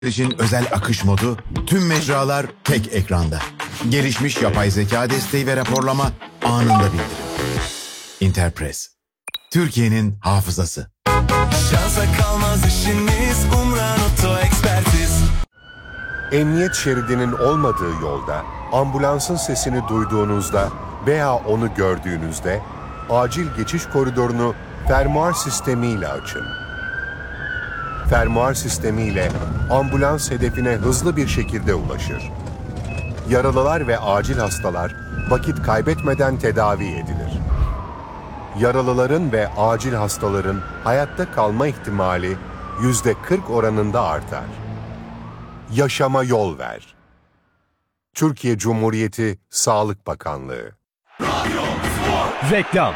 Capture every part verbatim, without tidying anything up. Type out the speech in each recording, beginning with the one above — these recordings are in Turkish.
için özel akış modu, tüm mecralar tek ekranda. Gelişmiş yapay zeka desteği ve raporlama anında bildirim. Interpress, Türkiye'nin hafızası. Şansa kalmaz işiniz, Umran Oto Ekspertiz. Emniyet şeridinin olmadığı yolda, ambulansın sesini duyduğunuzda veya onu gördüğünüzde, acil geçiş koridorunu fermuar sistemiyle açın. Fermuar sistemiyle ambulans hedefine hızlı bir şekilde ulaşır. Yaralılar ve acil hastalar vakit kaybetmeden tedavi edilir. Yaralıların ve acil hastaların hayatta kalma ihtimali yüzde kırk oranında artar. Yaşama yol ver. Türkiye Cumhuriyeti Sağlık Bakanlığı. Reklam.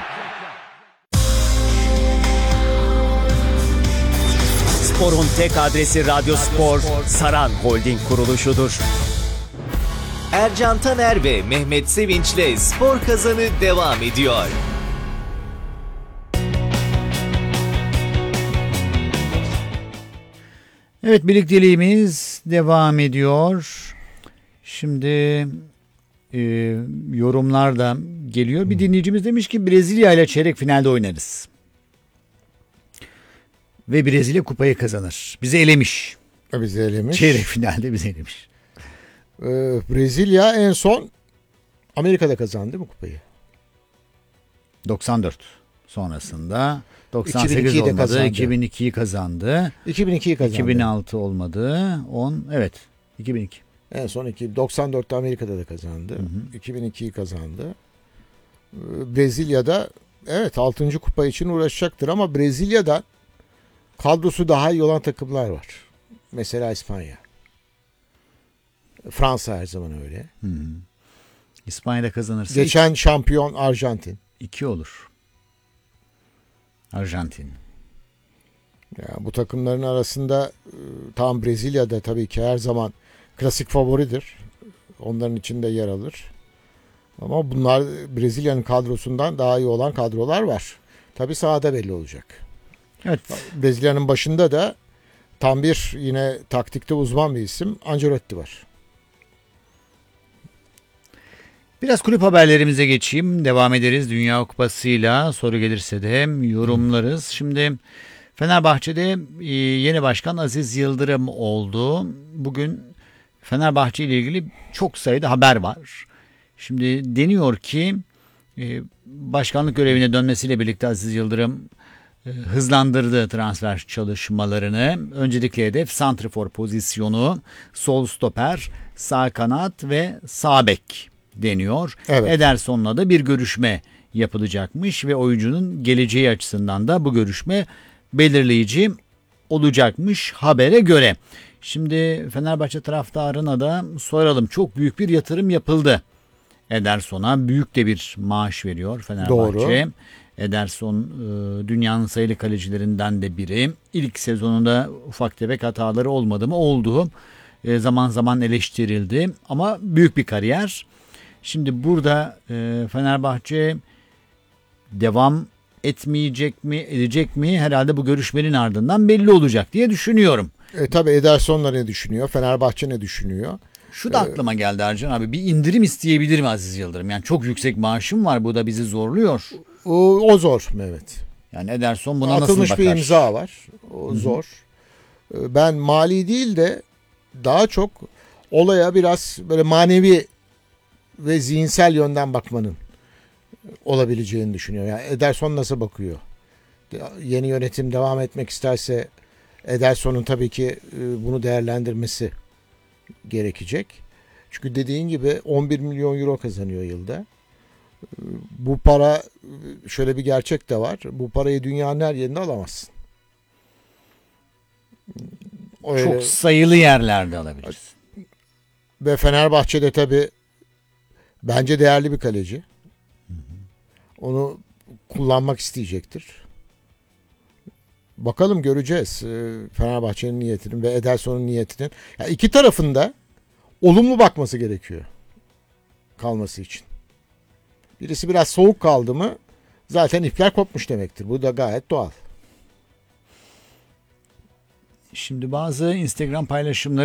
Spor'un tek adresi Radyo Spor, Saran Holding kuruluşudur. Ercan Taner ve Mehmet Sevinç'le Spor Kazanı devam ediyor. Evet, birlikteliğimiz devam ediyor. Şimdi e, yorumlar da geliyor. Bir dinleyicimiz demiş ki Brezilya ile çeyrek finalde oynarız. Ve Brezilya kupayı kazanır. Bizi elemiş. Bizi elemiş. Çeyrek finalde bizi elemiş. Ee, Brezilya en son Amerika'da kazandı değil mi kupayı? doksan dört sonrasında doksan sekiz iki bin ikiyi de olmadı. kazandı. iki bin ikiyi kazandı. iki bin ikiyi kazandı. iki bin altı olmadı. on evet. iki bin iki. En son iki, doksan dörtte Amerika'da da kazandı. Hı hı. iki bin ikiyi kazandı. Ee, Brezilya'da evet altıncı kupa için uğraşacaktır ama Brezilya'da kadrosu daha iyi olan takımlar var. Mesela İspanya. Fransa her zaman öyle. Hı hı. İspanya'da kazanırsa Geçen şampiyon Arjantin. iki olur. Arjantin. Ya, bu takımların arasında e, tam Brezilya'da tabii ki her zaman klasik favoridir. Onların içinde yer alır. Ama bunlar Brezilya'nın kadrosundan daha iyi olan kadrolar var. Tabii sahada belli olacak. Evet. Brezilya'nın başında da tam bir yine taktikte uzman bir isim Ancelotti var. Biraz kulüp haberlerimize geçeyim. Devam ederiz Dünya Kupası'yla. Soru gelirse de hem yorumlarız. Şimdi Fenerbahçe'de yeni başkan Aziz Yıldırım oldu. Bugün Fenerbahçe ile ilgili çok sayıda haber var. Şimdi deniyor ki başkanlık görevine dönmesiyle birlikte Aziz Yıldırım hızlandırdı transfer çalışmalarını. Öncelikle hedef santrafor pozisyonu, sol stoper, sağ kanat ve sağ bek deniyor. Evet. Ederson'la da bir görüşme yapılacakmış ve oyuncunun geleceği açısından da bu görüşme belirleyici olacakmış habere göre. Şimdi Fenerbahçe taraftarına da soralım. Çok büyük bir yatırım yapıldı. Ederson'a büyük de bir maaş veriyor Fenerbahçe. Doğru. Ederson dünyanın sayılı kalecilerinden de biri. İlk sezonunda ufak tefek hataları olmadı mı? Oldu. Zaman zaman eleştirildi ama büyük bir kariyer. Şimdi burada Fenerbahçe devam etmeyecek mi, edecek mi? Herhalde bu görüşmenin ardından belli olacak diye düşünüyorum. E, tabii Ederson'la ne düşünüyor? Fenerbahçe ne düşünüyor? Şu da aklıma geldi Ercan abi. Bir indirim isteyebilir mi Aziz Yıldırım? Yani çok yüksek maaşım var. Bu da bizi zorluyor. O, o zor Mehmet. Yani Ederson buna Atılmış nasıl bakar? bir imza var. O Hı-hı. zor. Ben mali değil de daha çok olaya biraz böyle manevi ve zihinsel yönden bakmanın olabileceğini düşünüyor. Yani Ederson nasıl bakıyor? Yeni yönetim devam etmek isterse Ederson'un tabii ki bunu değerlendirmesi gerekecek. Çünkü dediğin gibi on bir milyon euro kazanıyor yılda. Bu para, şöyle bir gerçek de var. Bu parayı dünyanın her yerinde alamazsın. Öyle. Çok sayılı yerlerde alabilirsin. Ve Fenerbahçe'de tabii bence değerli bir kaleci. Onu kullanmak isteyecektir. Bakalım, göreceğiz Fenerbahçe'nin niyetinin ve Ederson'un niyetinin. Yani iki tarafında olumlu bakması gerekiyor kalması için. Birisi biraz soğuk kaldı mı zaten ipler kopmuş demektir. Bu da gayet doğal. Şimdi bazı Instagram paylaşımları